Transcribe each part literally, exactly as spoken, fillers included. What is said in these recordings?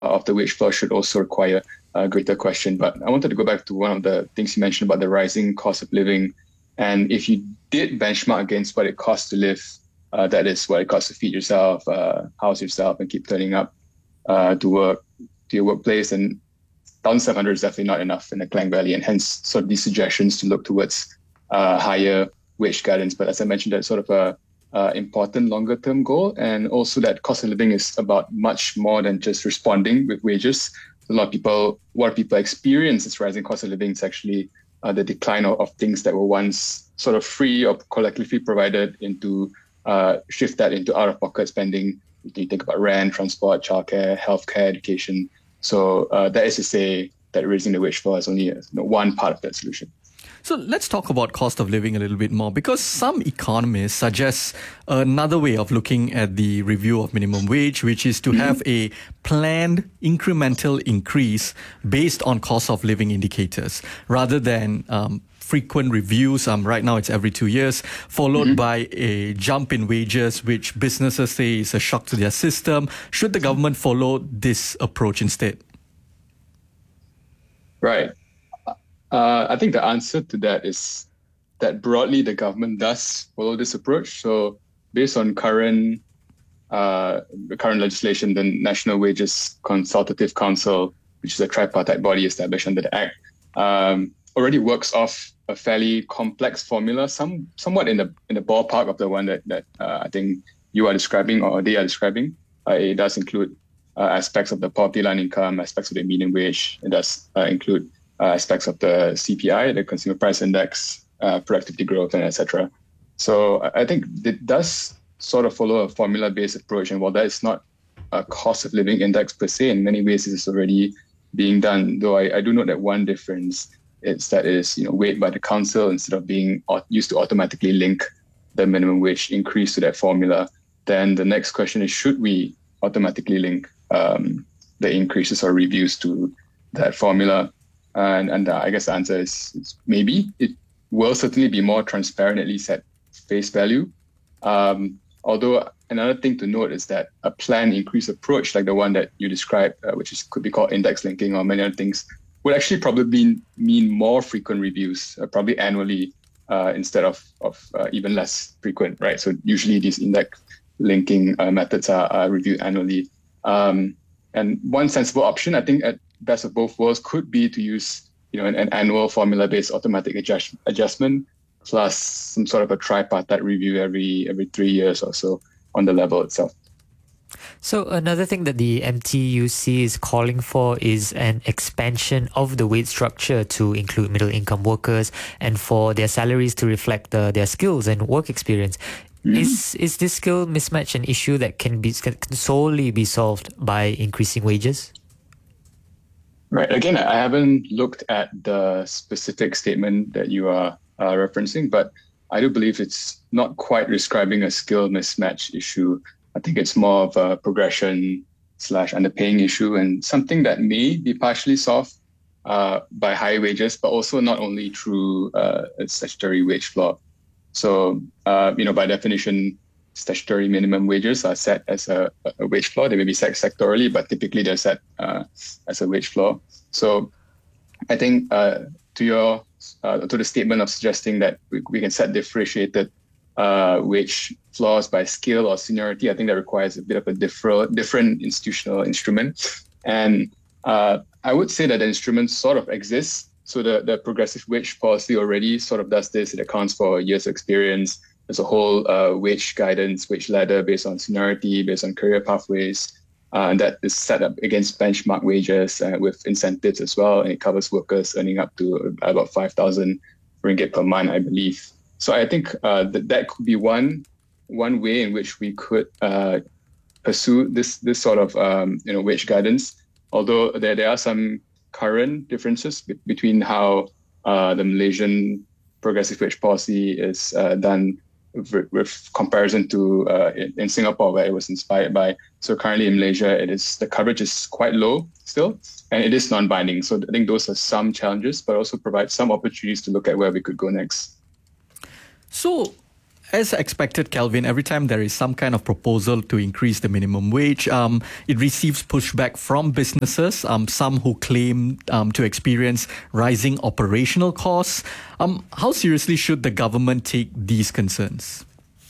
of the wage floor should also require a greater question. But I wanted to go back to one of the things you mentioned about the rising cost of living. And if you did benchmark against what it costs to live, uh, that is what it costs to feed yourself, uh, house yourself, and keep turning up uh, to work, to your workplace, and one thousand seven hundred is definitely not enough in the Klang Valley, and hence sort of these suggestions to look towards uh, higher wage guidance. But as I mentioned, that's sort of a uh, important longer term goal, and also that cost of living is about much more than just responding with wages. A lot of people, what people experience is rising cost of living is actually uh, the decline of, of things that were once sort of free or collectively provided into uh, shift that into out-of-pocket spending. You think about rent, transport, childcare, healthcare, education. So uh, that is to say that raising the wage floor is only a, you know, one part of that solution. So let's talk about cost of living a little bit more, because some economists suggest another way of looking at the review of minimum wage, which is to mm-hmm. have a planned incremental increase based on cost of living indicators rather than um, frequent reviews. Um, right now it's every two years, followed mm-hmm. by a jump in wages, which businesses say is a shock to their system. Should the government follow this approach instead? Right. Uh, I think the answer to that is that broadly the government does follow this approach. So based on current uh, the current legislation, the National Wages Consultative Council, which is a tripartite body established under the Act, um, already works off a fairly complex formula, some somewhat in the in the ballpark of the one that that uh, I think you are describing or they are describing. Uh, it does include uh, aspects of the poverty line income, aspects of the median wage. It does uh, include Uh, aspects of the C P I, the Consumer Price Index, uh, productivity growth, and et cetera. So I think it does sort of follow a formula-based approach. And while that is not a cost of living index per se, in many ways it is already being done. Though I, I do note that one difference is that it is, you know, weighed by the council instead of being used to automatically link the minimum wage increase to that formula. Then the next question is, should we automatically link um, the increases or reviews to that formula? And, and uh, I guess the answer is, is maybe. It will certainly be more transparent, at least at face value. Um, although another thing to note is that a planned increase approach like the one that you described, uh, which is, could be called index linking or many other things, would actually probably mean more frequent reviews, uh, probably annually uh, instead of, of uh, even less frequent, right? So usually these index linking uh, methods are, are reviewed annually. Um, and one sensible option, I think, at best of both worlds could be to use, you know, an, an annual formula-based automatic adjust, adjustment plus some sort of a tripartite review every every three years or so on the level itself. So another thing that the M T U C is calling for is an expansion of the wage structure to include middle-income workers and for their salaries to reflect the, their skills and work experience. Mm-hmm. Is is this skill mismatch an issue that can be can solely be solved by increasing wages? Right. Again, I haven't looked at the specific statement that you are uh, referencing, but I do believe it's not quite describing a skill mismatch issue. I think it's more of a progression slash underpaying issue, and something that may be partially solved uh, by higher wages, but also not only through uh, a statutory wage floor. So, uh, you know, by definition, statutory minimum wages are set as a, a wage floor. They may be set sectorally, but typically they're set uh, as a wage floor. So I think uh, to your uh, to the statement of suggesting that we, we can set differentiated uh, wage floors by skill or seniority, I think that requires a bit of a different different institutional instrument. And uh, I would say that the instrument sort of exists. So the, the progressive wage policy already sort of does this. It accounts for years of experience. There's a whole uh, wage guidance, wage ladder based on seniority, based on career pathways, uh, and that is set up against benchmark wages uh, with incentives as well. And it covers workers earning up to about five thousand ringgit per month, I believe. So I think uh, that that could be one one way in which we could uh, pursue this this sort of um, you know wage guidance. Although there there are some current differences be- between how uh, the Malaysian progressive wage policy is uh, done with, with comparison to uh, in, in Singapore, where it was inspired by. So currently in Malaysia, it is the coverage is quite low still, and it is non-binding. So I think those are some challenges, but also provide some opportunities to look at where we could go next. So as expected, Kelvin, every time there is some kind of proposal to increase the minimum wage, um, it receives pushback from businesses, um, some who claim um, to experience rising operational costs. Um, how seriously should the government take these concerns?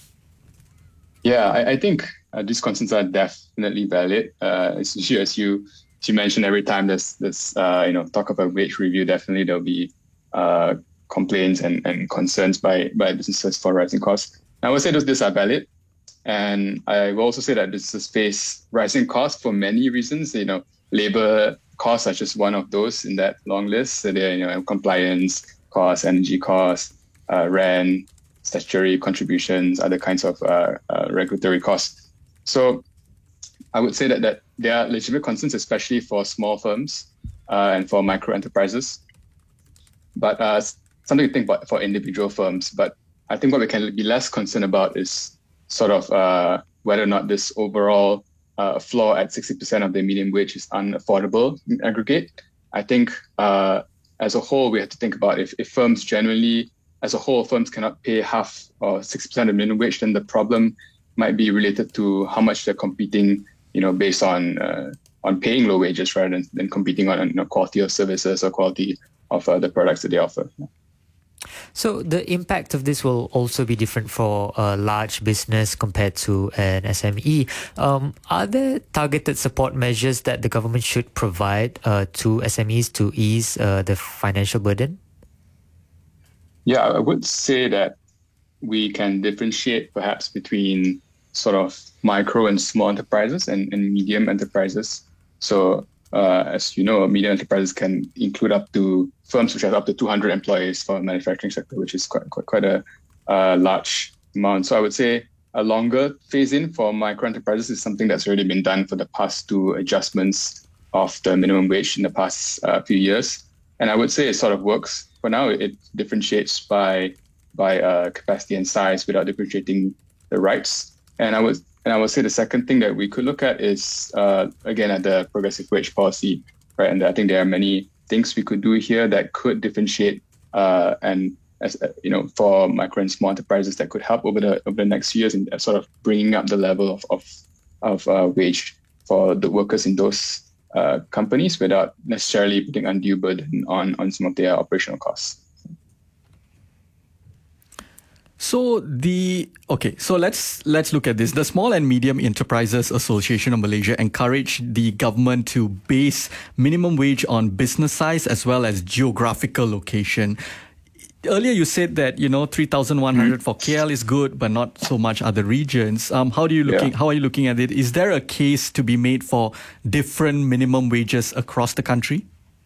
Yeah, I, I think uh, these concerns are definitely valid. Uh, as you as you, as you mentioned, every time there's this uh, you know talk of a wage review, definitely there'll be uh, complaints and, and concerns by, by businesses for rising costs. I would say those these are valid. And I will also say that businesses face rising costs for many reasons. You know, labor costs are just one of those in that long list. So they're, you know, compliance costs, energy costs, uh, rent, statutory contributions, other kinds of uh, uh, regulatory costs. So I would say that, that there are legitimate concerns, especially for small firms uh, and for micro enterprises. But uh, something to think about for individual firms. But I think what we can be less concerned about is sort of uh, whether or not this overall uh, floor at sixty percent of the median wage is unaffordable in aggregate. I think uh, as a whole, we have to think about if, if firms generally, as a whole, firms cannot pay half or sixty percent of the minimum wage, then the problem might be related to how much they're competing, you know, based on uh, on paying low wages rather than, than competing on you know, quality of services or quality of uh, the products that they offer. Yeah. So the impact of this will also be different for a large business compared to an S M E. Um, are there targeted support measures that the government should provide uh, to S M Es to ease uh, the financial burden? Yeah, I would say that we can differentiate perhaps between sort of micro and small enterprises and, and medium enterprises. So Uh, as you know, medium enterprises can include up to firms which have up to two hundred employees for the manufacturing sector, which is quite quite, quite a uh, large amount. So I would say a longer phase-in for micro enterprises is something that's already been done for the past two adjustments of the minimum wage in the past uh, few years. And I would say it sort of works. For now, it differentiates by by uh, capacity and size without differentiating the rights. And I would And I would say the second thing that we could look at is, uh, again, at the progressive wage policy, right? And I think there are many things we could do here that could differentiate uh, and, as uh, you know, for micro and small enterprises that could help over the over the next years in sort of bringing up the level of of, of uh, wage for the workers in those uh, companies without necessarily putting undue burden on on some of their operational costs. So the okay, so let's let's look at this. The Small and Medium Enterprises Association of Malaysia encouraged the government to base minimum wage on business size as well as geographical location. Earlier, you said that you know three thousand one hundred mm-hmm. for K L is good, but not so much other regions. Um, how do you looking? Yeah. How are you looking at it? Is there a case to be made for different minimum wages across the country?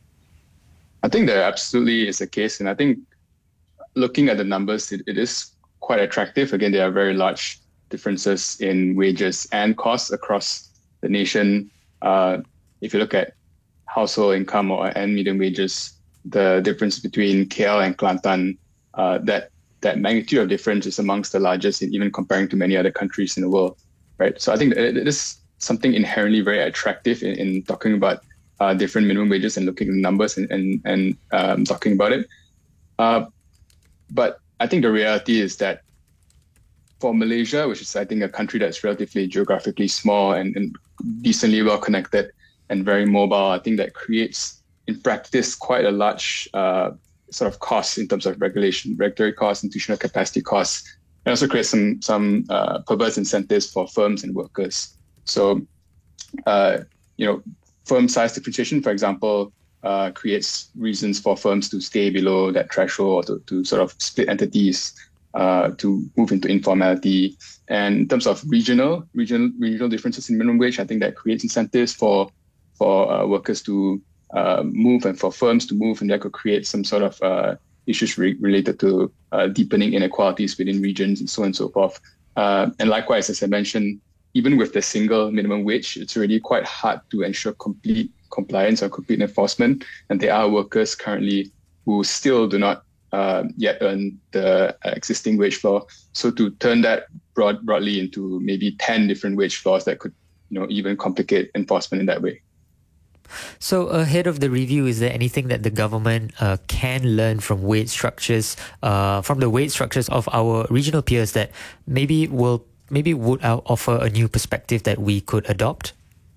I think there absolutely is a case, and I think looking at the numbers, it, it is quite attractive. Again, there are very large differences in wages and costs across the nation. Uh, if you look at household income or and median wages, the difference between K L and Kelantan, uh, that that magnitude of difference is amongst the largest, in even comparing to many other countries in the world, right? So I think it is something inherently very attractive in, in talking about uh, different minimum wages and looking at the numbers and and, and um, talking about it. Uh, but I think the reality is that for Malaysia, which is, I think, a country that's relatively geographically small and, and decently well connected and very mobile, I think that creates, in practice, quite a large uh, sort of cost in terms of regulation, regulatory costs, institutional capacity costs, and also creates some some uh, perverse incentives for firms and workers. So, uh, you know, firm size differentiation, for example, Uh, creates reasons for firms to stay below that threshold or to, to sort of split entities, uh, to move into informality. And in terms of regional, regional, regional differences in minimum wage, I think that creates incentives for for uh, workers to uh, move and for firms to move, and that could create some sort of uh, issues re- related to uh, deepening inequalities within regions and so on and so forth. Uh, and likewise, as I mentioned, even with the single minimum wage, it's already quite hard to ensure complete compliance or complete enforcement. And there are workers currently who still do not uh, yet earn the existing wage floor. So to turn that broad, broadly into maybe ten different wage floors, that could, you know, even complicate enforcement in that way. So ahead of the review, is there anything that the government uh, can learn from wage structures, uh, from the wage structures of our regional peers that maybe will maybe would uh, offer a new perspective that we could adopt?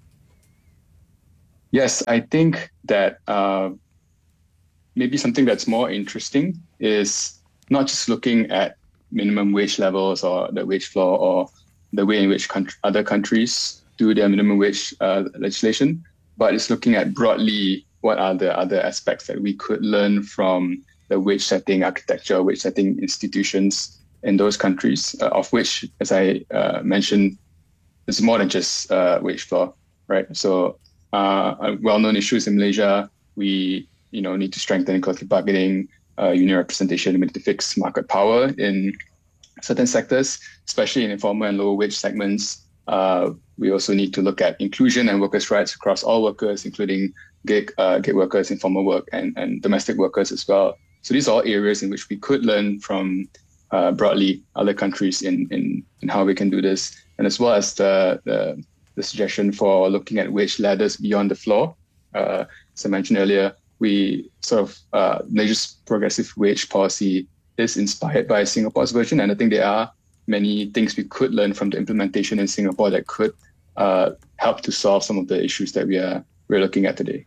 Yes, I think that uh, maybe something that's more interesting is not just looking at minimum wage levels or the wage floor or the way in which country, other countries do their minimum wage uh, legislation, but it's looking at broadly what are the other aspects that we could learn from the wage setting architecture, wage setting institutions in those countries, uh, of which, as I uh, mentioned, it's more than just uh, wage floor, right? So uh, well-known issues in Malaysia, we you know need to strengthen collective bargaining, uh, union representation, we need to fix market power in certain sectors, especially in informal and lower wage segments. Uh, we also need to look at inclusion and workers' rights across all workers, including gig, uh, gig workers, informal work, and, and domestic workers as well. So these are all areas in which we could learn from uh, broadly other countries in, in, in how we can do this. And as well as the, the, the suggestion for looking at wage ladders beyond the floor. Uh, as I mentioned earlier, we sort of, uh, Malaysia's progressive wage policy is inspired by Singapore's version. And I think there are many things we could learn from the implementation in Singapore that could uh, help to solve some of the issues that we are we're looking at today.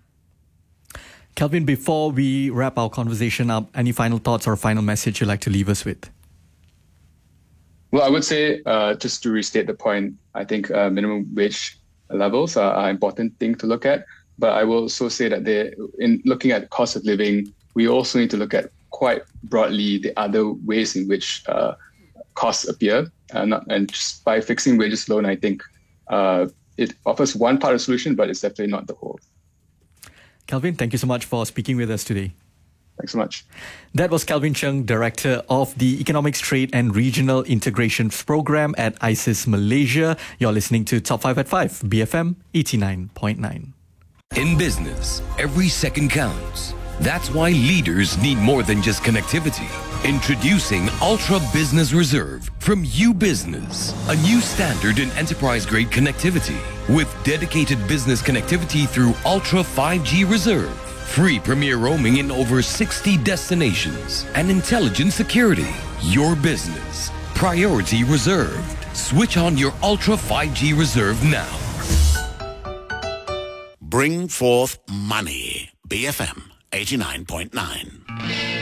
Kelvin, before we wrap our conversation up, any final thoughts or final message you'd like to leave us with? Well, I would say, uh, just to restate the point, I think uh, minimum wage levels are, are an important thing to look at. But I will also say that they, in looking at cost of living, we also need to look at quite broadly the other ways in which uh, costs appear. Uh, not, and just by fixing wages alone, I think uh, it offers one part of the solution, but it's definitely not the whole. Kelvin, thank you so much for speaking with us today. Thanks so much. That was Kelvin Cheng, Director of the Economics, Trade and Regional Integrations Program at I S I S Malaysia. You're listening to Top five at five, B F M eighty-nine point nine. In business, every second counts. That's why leaders need more than just connectivity. Introducing Ultra Business Reserve from UBusiness, a new standard in enterprise-grade connectivity with dedicated business connectivity through Ultra five G Reserve, free premier roaming in over sixty destinations, and intelligent security. Your business, priority reserved. Switch on your Ultra five G Reserve now. Bring forth money. B F M eighty-nine point nine.